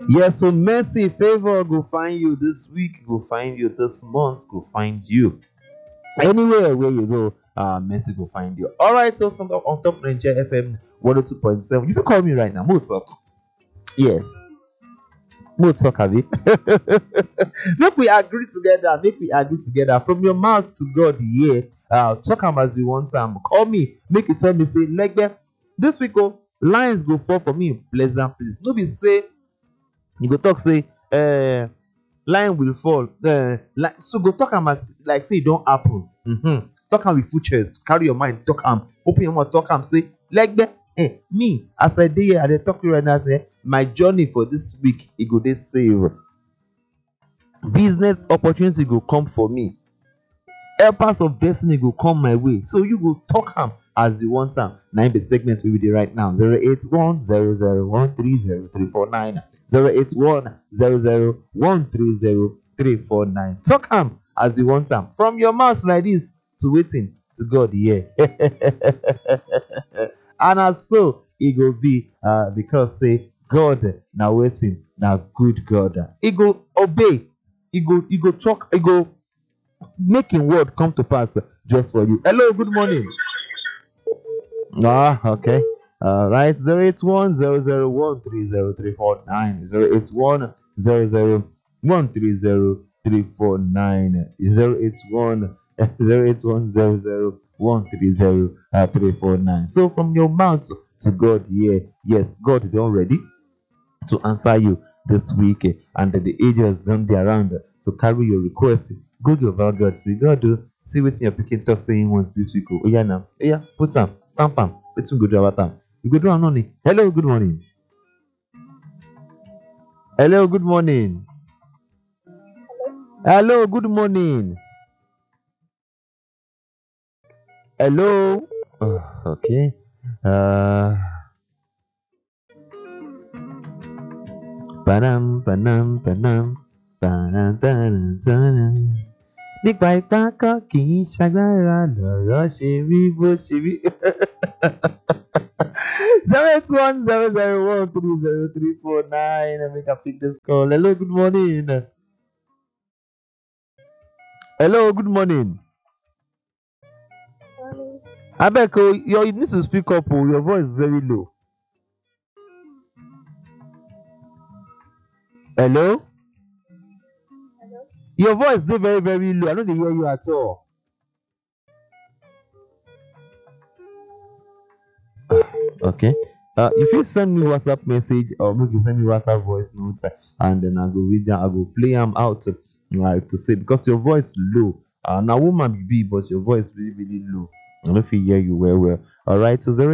Yes, so mercy, favor go find you this week, go find you this month, go find you. Anywhere where you go, mercy go find you. All right, so on top Nigeria FM 102.7. You can call me right now. Mo talk. Yes. Mo talk, have it. Make we agree together. Make we agree together. From your mouth to God, yeah. Talk am as you want am. Call me. Make you tell me, say, Legbe, this week, oh, lines go fall for me. Pleasant, please. No be say, you go talk, say, line will fall. Like, so go talk am as, like, say, it don't happen. Talk am with full chest. Carry your mind. Talk am. Open your mouth. Talk am. Say, Legbe, me, as I dey here, I dey talk to you right now, say, my journey for this week, e go dey save. Business opportunity go come for me. Helpers of destiny go come my way. So you go talk am as you want am. Na im be segment we dey right now. 08100130349. 08100130349. Talk am as you want am. From your mouth like this to waiting to God here. And as so e go be, because say God na waiting, na good God. E go obey. E go talk. E go make him word come to pass just for you. Hello, good morning. Okay. Right. 08100130349. 08100130349. 081 So from your mouth to God, yeah, yes, God is ready to answer you this week, and the angels don't be around to carry your request. Go give about God. See God do. See what your picking talk saying once this week. Oh yeah now. Oh yeah, put some stamp am. Let's go do about time. You go do anoni. Hello, good morning. Hello, good morning. Hello, good morning. Hello. Okay. Panam panam panam panam panam panam. Nípa ipá kọ́ kì í ṣagbára lọ̀rọ̀ ṣe rí bó ṣe rí. 08100130349. Let me pick this call. Hello, good morning. Hello, good morning. Abeg, you need to speak up. Your voice is very low. Hello? Your voice is very, very low. I don't hear you at all. Okay. If you send me WhatsApp message or make you send me WhatsApp voice notes, and then I go read them, I go play them out to say, because your voice low. Now woman be, but your voice really, really low. I don't know if you hear you well. All right. So